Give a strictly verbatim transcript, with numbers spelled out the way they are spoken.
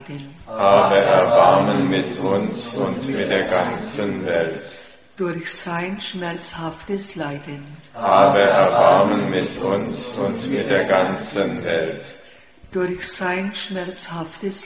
habe Erbarmen mit uns und mit der ganzen Welt. Durch sein schmerzhaftes Leiden, habe Erbarmen mit uns und mit der ganzen Welt. Durch sein schmerzhaftes